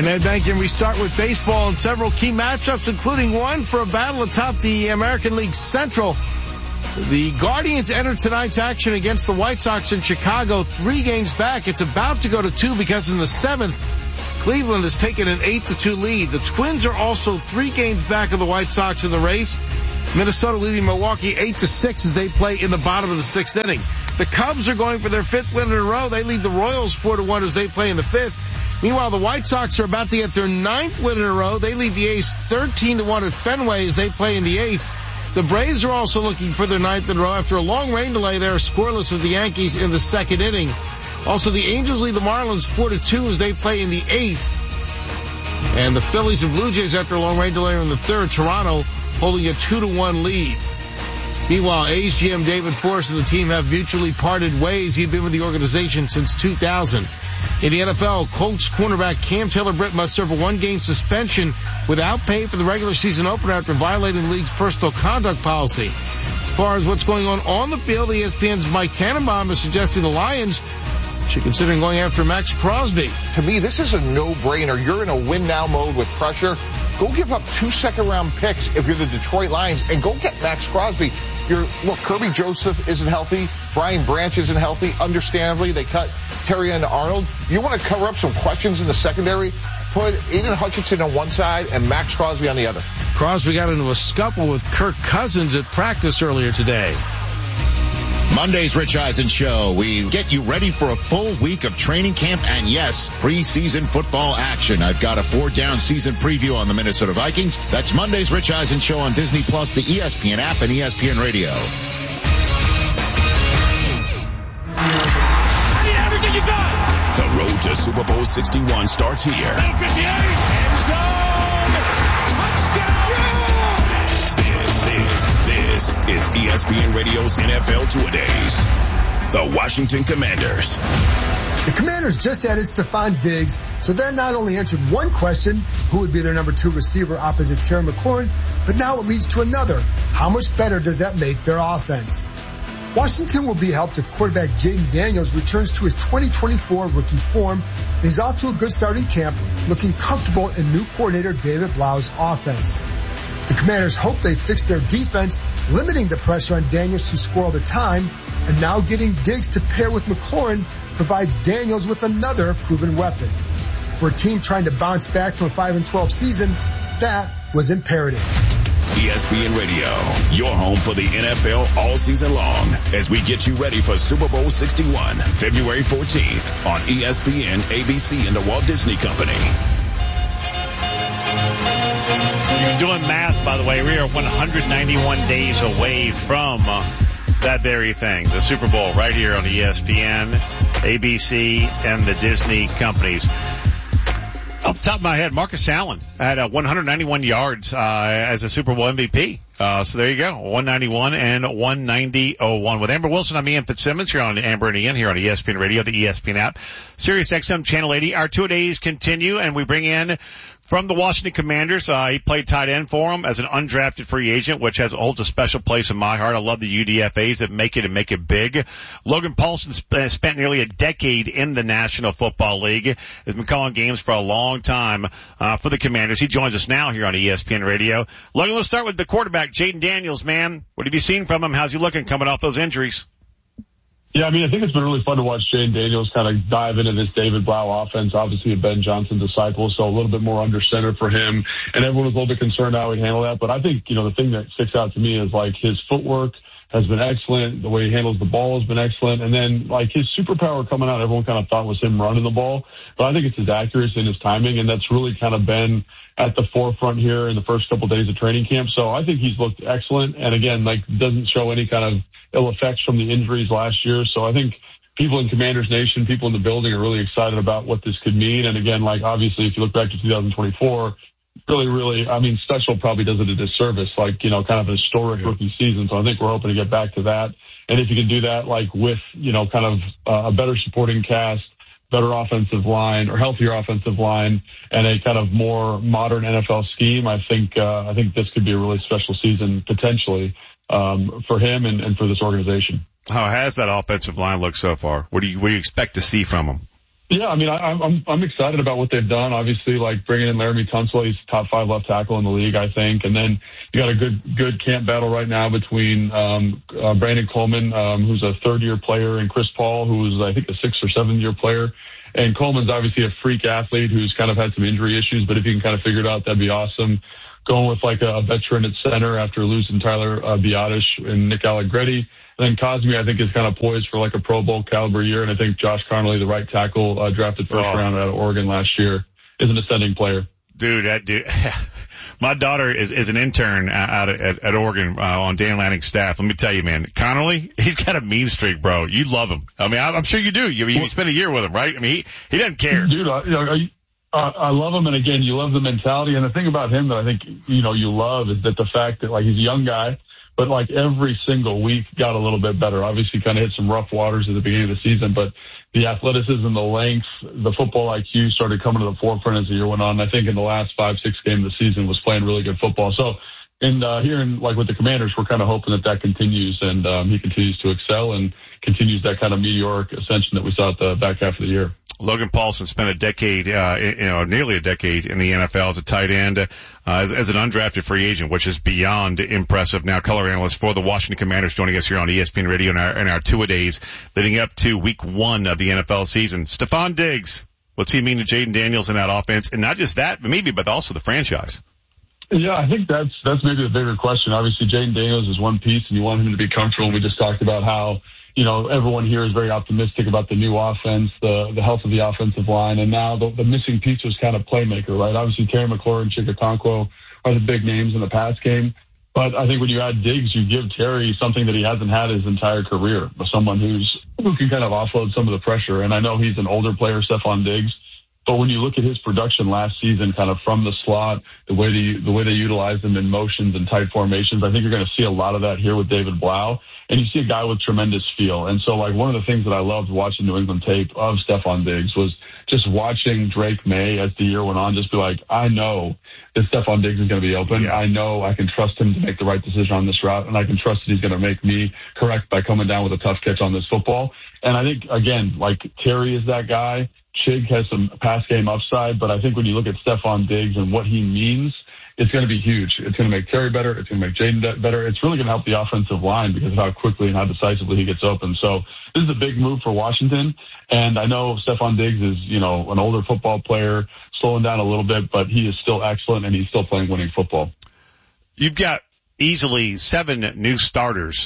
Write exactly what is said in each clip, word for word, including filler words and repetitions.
I'm Ed Bankin. We start with baseball and several key matchups, including one for a battle atop the American League Central. The Guardians enter tonight's action against the White Sox in Chicago, three games back. It's about to go to two because in the seventh, Cleveland has taken an eight to two lead. The Twins are also three games back of the White Sox in the race. Minnesota leading Milwaukee eight to six as they play in the bottom of the sixth inning. The Cubs are going for their fifth win in a row. They lead the Royals four to one as they play in the fifth. Meanwhile, the White Sox are about to get their ninth win in a row. They lead the A's thirteen to one at Fenway as they play in the eighth. The Braves are also looking for their ninth in a row. After a long rain delay, they are scoreless with the Yankees in the second inning. Also, the Angels lead the Marlins four to two as they play in the eighth. And the Phillies and Blue Jays, after a long rain delay, are in the third. Toronto holding a two to one lead. Meanwhile, A's G M David Forst and the team have mutually parted ways. He'd been with the organization since two thousand. In the N F L, Colts cornerback Cam Taylor-Britt must serve a one-game suspension without pay for the regular season opener after violating the league's personal conduct policy. As far as what's going on on the field, E S P N's Mike Tannenbaum is suggesting the Lions should consider going after Max Crosby. To me, this is a no-brainer. You're in a win-now mode with pressure. Go give up two second-round picks if you're the Detroit Lions, and go get Max Crosby. You're, look, Kirby Joseph isn't healthy. Brian Branch isn't healthy. Understandably, they cut Terry and Arnold. You want to cover up some questions in the secondary? Put Aiden Hutchinson on one side and Max Crosby on the other. Crosby got into a scuffle with Kirk Cousins at practice earlier today. Monday's Rich Eisen Show. We get you ready for a full week of training camp and, yes, preseason football action. I've got a four-down season preview on the Minnesota Vikings. That's Monday's Rich Eisen Show on Disney Plus, the E S P N app, and E S P N Radio. I need everything you got. The road to Super Bowl sixty-one starts here. End zone. Touchdown. This is, this is E S P N Radio's N F L Two-A-Days. The Washington Commanders. The Commanders just added Stephon Diggs, so that not only answered one question, who would be their number two receiver opposite Terry McLaurin, but now it leads to another. How much better does that make their offense? Washington will be helped if quarterback Jaden Daniels returns to his twenty twenty-four rookie form, and he's off to a good start in camp, looking comfortable in new coordinator David Blau's offense. The Commanders hope they fix their defense, limiting the pressure on Daniels to score all the time, and now getting Diggs to pair with McLaurin provides Daniels with another proven weapon. For a team trying to bounce back from a five and twelve season, that was imperative. E S P N Radio, your home for the N F L all season long, as we get you ready for Super Bowl sixty-one, February fourteenth on E S P N, A B C, and the Walt Disney Company. You're doing math, by the way. We are one hundred ninety-one days away from uh, that very thing, the Super Bowl, right here on E S P N, A B C, and the Disney companies. Off the top of my head, Marcus Allen had uh, one hundred ninety-one yards uh, as a Super Bowl M V P. Uh, so there you go, one ninety-one and one ninety oh one. With Amber Wilson, I'm Ian Fitzsimmons here on Amber and Ian here on E S P N Radio, the E S P N app, Sirius X M Channel eighty. Our two-a-days continue, and we bring in from the Washington Commanders. Uh, he played tight end for him as an undrafted free agent, which has holds a special place in my heart. I love the U D F As that make it and make it big. Logan Paulson sp- spent nearly a decade in the National Football League. Has been calling games for a long time uh, for the Commanders. He joins us now here on E S P N Radio. Logan, let's start with the quarterback, Jaden Daniels, man. What have you seen from him? How's he looking coming off those injuries? Yeah, I mean, I think it's been really fun to watch Jaden Daniels kind of dive into this David Blau offense. Obviously a Ben Johnson disciple, so a little bit more under center for him. And everyone was a little bit concerned how he'd handle that. But I think, you know, the thing that sticks out to me is like his footwork has been excellent. The way he handles the ball has been excellent. And then like his superpower coming out, everyone kind of thought was him running the ball. But I think it's his accuracy and his timing. And that's really kind of been at the forefront here in the first couple of days of training camp. So I think he's looked excellent. And again, like doesn't show any kind of ill effects from the injuries last year. So I think people in Commanders Nation, people in the building are really excited about what this could mean. And again, like obviously if you look back to two thousand twenty-four, really, really, I mean, special probably does it a disservice, like, you know, kind of a historic yeah. rookie season. So I think we're hoping to get back to that. And if you can do that, like with, you know, kind of uh, a better supporting cast, better offensive line or healthier offensive line and a kind of more modern N F L scheme, I think, uh, I think this could be a really special season potentially, um, for him and, and for this organization. How has that offensive line looked so far? What do you, what do you expect to see from them? Yeah, I mean, I, I'm I'm excited about what they've done. Obviously, like bringing in Laramie Tunsil, he's top five left tackle in the league, I think. And then you got a good good camp battle right now between um, uh, Brandon Coleman, um, who's a third year player, and Chris Paul, who's I think a sixth or seventh year player. And Coleman's obviously a freak athlete who's kind of had some injury issues, but if he can kind of figure it out, that'd be awesome. Going with like a, a veteran at center after losing Tyler uh, Biotish and Nick Allegretti. And then Cosme, I think, is kind of poised for like a Pro Bowl caliber year. And I think Josh Connolly, the right tackle, uh, drafted first oh. round out of Oregon last year, is an ascending player. Dude, that dude. My daughter is, is an intern out at, at, at Oregon uh, on Dan Lanning's staff. Let me tell you, man, Connolly, he's got a mean streak, bro. You love him. I mean, I'm sure you do. You, you spend a year with him, right? I mean, he, he doesn't care. Dude, I, you know, I, I love him. And again, you love the mentality. And the thing about him that I think, you know, you love is that the fact that like he's a young guy, but like every single week got a little bit better. Obviously kind of hit some rough waters at the beginning of the season, but the athleticism, the length, the football I Q started coming to the forefront as the year went on. I think in the last five, six games of the season was playing really good football. So in, uh, here in like with the Commanders, we're kind of hoping that that continues and, um, he continues to excel and continues that kind of meteoric ascension that we saw at the back half of the year. Logan Paulson spent a decade, uh, you know, nearly a decade in the N F L as a tight end, uh, as, as an undrafted free agent, which is beyond impressive. Now, color analyst for the Washington Commanders joining us here on E S P N Radio in our, in our two-a-days leading up to week one of the N F L season. Stefon Diggs, what's he mean to Jaden Daniels in that offense? And not just that, but maybe, but also the franchise. Yeah, I think that's, that's maybe the bigger question. Obviously, Jaden Daniels is one piece and you want him to be comfortable. We just talked about how, you know, everyone here is very optimistic about the new offense, the the health of the offensive line, and now the, the missing piece was kind of playmaker, right? Obviously, Terry McLaurin, Chig Okonkwo are the big names in the pass game, but I think when you add Diggs, you give Terry something that he hasn't had his entire career, someone who's who can kind of offload some of the pressure. And I know he's an older player, Stefon Diggs, but when you look at his production last season, kind of from the slot, the way they, the way they utilize him in motions and tight formations, I think you're going to see a lot of that here with David Blau. And you see a guy with tremendous feel. And so, like, one of the things that I loved watching New England tape of Stefon Diggs was just watching Drake May as the year went on, just be like, I know that Stefon Diggs is going to be open. Yeah. I know I can trust him to make the right decision on this route, and I can trust that he's going to make me correct by coming down with a tough catch on this football. And I think, again, like, Terry is that guy. Chig has some pass game upside, but I think when you look at Stefon Diggs and what he means, it's going to be huge. It's going to make Terry better. It's going to make Jaden better. It's really going to help the offensive line because of how quickly and how decisively he gets open. So this is a big move for Washington. And I know Stefon Diggs is, you know, an older football player, slowing down a little bit, but he is still excellent and he's still playing winning football. You've got easily seven new starters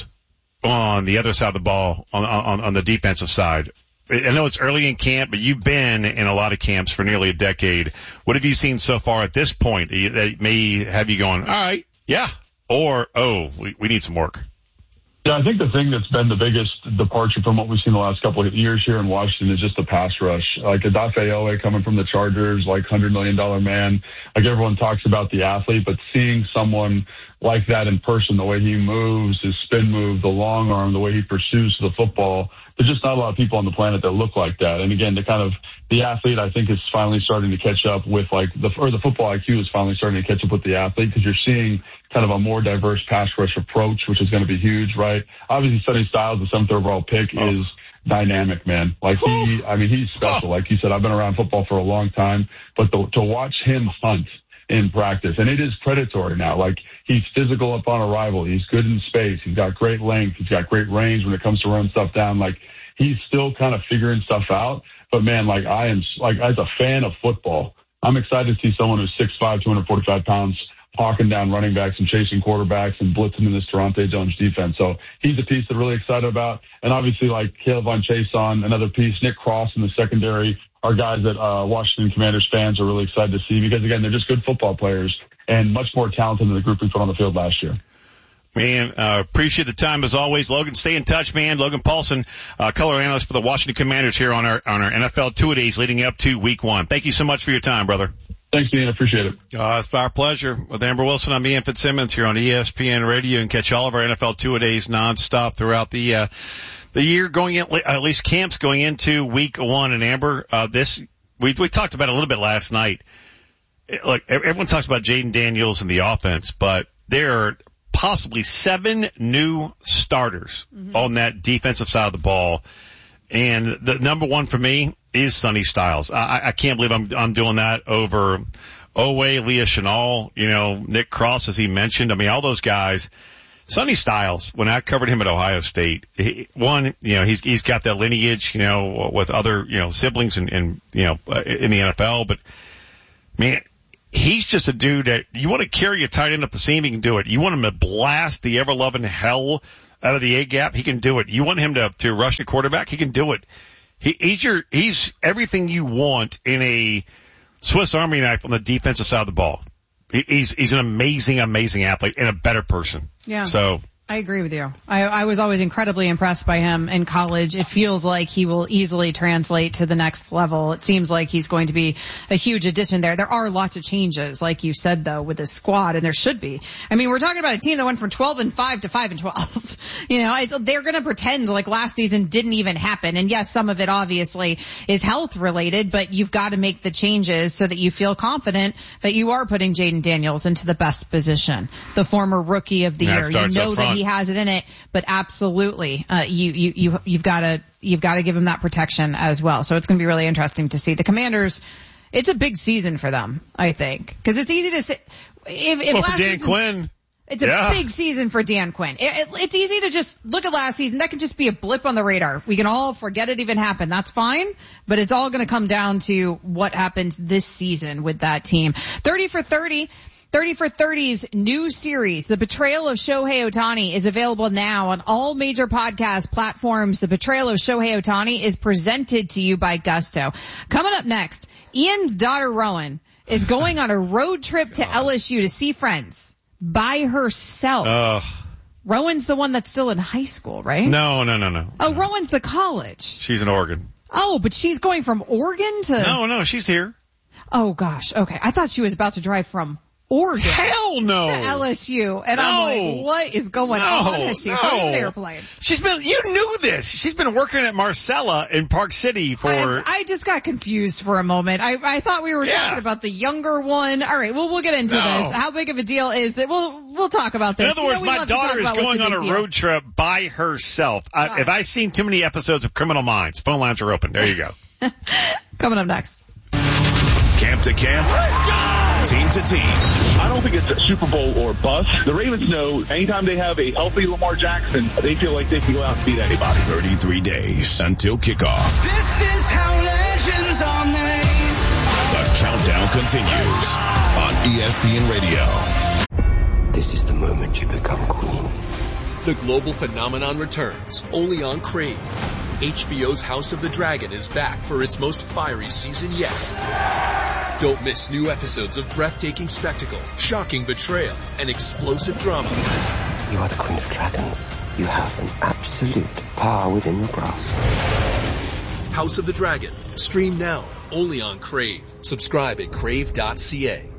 on the other side of the ball, on, on, on the defensive side. I know it's early in camp, but you've been in a lot of camps for nearly a decade. What have you seen so far at this point that may have you going, all right, yeah, or, oh, we, we need some work? Yeah, I think the thing that's been the biggest departure from what we've seen the last couple of years here in Washington is just the pass rush. Like Odafe Oweh coming from the Chargers, like one hundred million dollars man. Like everyone talks about the athlete, but seeing someone like that in person, the way he moves, his spin move, the long arm, the way he pursues the football, there's just not a lot of people on the planet that look like that. And again, the kind of the athlete, I think, is finally starting to catch up with like the, or the football I Q is finally starting to catch up with the athlete because you're seeing kind of a more diverse pass rush approach, which is going to be huge, right? Obviously, Sonny Styles, the seventh overall pick, oh. is dynamic, man. Like he, I mean, he's special. Like you said, I've been around football for a long time, but the, to watch him hunt in practice, and it is predatory now. Like he's physical upon arrival. He's good in space. He's got great length. He's got great range when it comes to running stuff down. Like he's still kind of figuring stuff out. But man, like I am, like as a fan of football, I'm excited to see someone who's six five, two hundred forty-five pounds, hawking down running backs and chasing quarterbacks and blitzing in this Toronto Jones defense. So he's a piece that I'm really excited about. And obviously, like Caleb Von Chason, another piece, Nick Cross in the secondary are guys that uh, Washington Commanders fans are really excited to see because, again, they're just good football players and much more talented than the group we put on the field last year. Man, uh, appreciate the time as always. Logan, stay in touch, man. Logan Paulson, uh, color analyst for the Washington Commanders here on our, on our N F L two-a-days leading up to week one. Thank you so much for your time, brother. Thanks, Ian. I appreciate it. Uh, it's our pleasure. With Amber Wilson, I'm Ian Fitzsimmons here on E S P N Radio, and catch all of our N F L two-a-days nonstop throughout the, uh, the year going in, at least camps going into week one. And Amber, uh, this, we, we talked about it a little bit last night. Look, everyone talks about Jaden Daniels and the offense, but there are possibly seven new starters mm-hmm. on that defensive side of the ball. And the number one for me is Sonny Styles. I, I can't believe I'm, I'm doing that over Oweh, Leah Chenal, you know, Nick Cross, as he mentioned. I mean, all those guys. Sonny Styles, when I covered him at Ohio State, he, one, you know, he's, he's got that lineage, you know, with other, you know, siblings and, and, you know, in the N F L, but man, he's just a dude that you want to carry a tight end up the seam, he can do it. You want him to blast the ever-loving hell out of the A-gap, he can do it. You want him to, to rush the quarterback, he can do it. He, he's your, he's everything you want in a Swiss Army knife on the defensive side of the ball. He, he's, he's an amazing, amazing athlete and a better person. Yeah. So. I agree with you. I, I was always incredibly impressed by him in college. It feels like he will easily translate to the next level. It seems like he's going to be a huge addition there. There are lots of changes, like you said, though, with this squad, and there should be. I mean, we're talking about a team that went from twelve and five to five and twelve. You know, it's, they're going to pretend like last season didn't even happen. And yes, some of it obviously is health related, but you've got to make the changes so that you feel confident that you are putting Jaden Daniels into the best position, the former rookie of the year. You know that he has it in it, but absolutely, uh, you, you, you, you've got to, you've got to give him that protection as well. So it's going to be really interesting to see. The Commanders, it's a big season for them, I think, because it's easy to say, if, if well, last for Dan season, Quinn. It's a yeah. big season for Dan Quinn. It, it, it's easy to just look at last season. That can just be a blip on the radar. We can all forget it even happened. That's fine. But it's all going to come down to what happens this season with that team. thirty for thirty. thirty for thirty's new series, The Betrayal of Shohei Ohtani, is available now on all major podcast platforms. The Betrayal of Shohei Ohtani is presented to you by Gusto. Coming up next, Ian's daughter Rowan is going on a road trip to L S U to see friends by herself. Uh, Rowan's the one that's still in high school, right? No, no, no, no. Oh, Rowan's the college. She's in Oregon. Oh, but she's going from Oregon to... No, no, she's here. Oh, gosh. Okay. I thought she was about to drive from Oregon. Hell no. To L S U. And no. I'm like, what is going no. on? Has she no. heard of an airplane? She's been, you knew this. She's been working at Marcella in Park City for... I, I just got confused for a moment. I, I thought we were yeah. talking about the younger one. All right, well, we'll get into no. this. How big of a deal is that? We'll, we'll talk about this. In other words, you know, my daughter is going on a deal. road trip by herself. I, if I've seen too many episodes of Criminal Minds, phone lines are open. There you go. Coming up next. Camp to camp, team to team. I don't think it's a Super Bowl or bust. The Ravens know anytime they have a healthy Lamar Jackson, they feel like they can go out and beat anybody. thirty-three days until kickoff. This is how legends are made. The countdown continues on E S P N Radio. This is the moment you become queen. The global phenomenon returns, only on Crave. H B O's House of the Dragon is back for its most fiery season yet. Don't miss new episodes of breathtaking spectacle, shocking betrayal, and explosive drama. You are the Queen of Dragons. You have an absolute power within your grasp. House of the Dragon. Stream now, only on Crave. Subscribe at crave dot c a.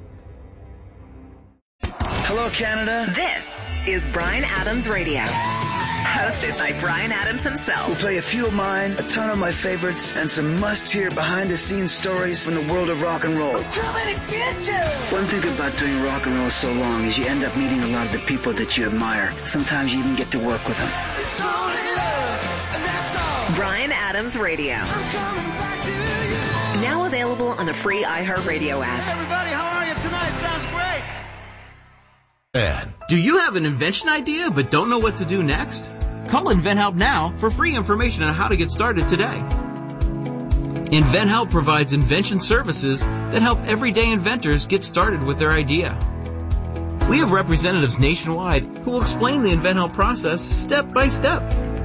Hello, Canada. This is Bryan Adams Radio. Hosted by Bryan Adams himself. We'll play a few of mine, a ton of my favorites, and some must-hear behind-the-scenes stories from the world of rock and roll. One thing about doing rock and roll so long is you end up meeting a lot of the people that you admire. Sometimes you even get to work with them. Bryan Adams Radio. Now available on the free iHeartRadio app. Everybody, how are you tonight? Sounds great. Do you have an invention idea but don't know what to do next? Call InventHelp now for free information on how to get started today. InventHelp provides invention services that help everyday inventors get started with their idea. We have representatives nationwide who will explain the InventHelp process step by step.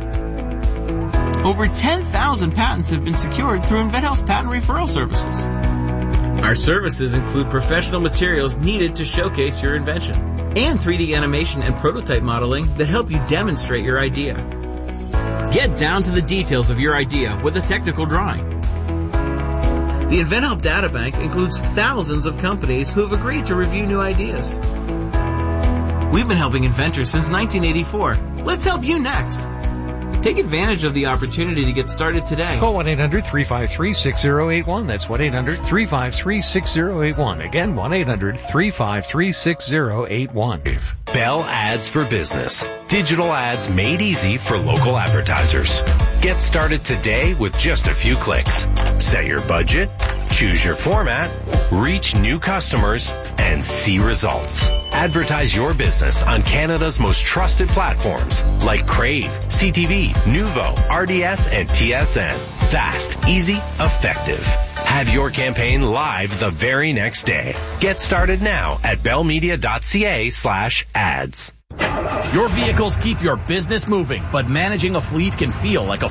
Over ten thousand patents have been secured through InventHelp's patent referral services. Our services include professional materials needed to showcase your invention and three D animation and prototype modeling that help you demonstrate your idea. Get down to the details of your idea with a technical drawing. The InventHelp Databank includes thousands of companies who have agreed to review new ideas. We've been helping inventors since nineteen eighty-four. Let's help you next. Take advantage of the opportunity to get started today. Call one eight hundred three five three six zero eight one. That's one eight hundred three five three six zero eight one. Again, one eight hundred three five three six zero eight one. Bell Ads for Business. Digital ads made easy for local advertisers. Get started today with just a few clicks. Set your budget, choose your format, reach new customers, and see results. Advertise your business on Canada's most trusted platforms like Crave, C T V, Nuvo, R D S, and T S N. Fast, easy, effective. Have your campaign live the very next day. Get started now at bellmedia.ca slash ads. Your vehicles keep your business moving, but managing a fleet can feel like a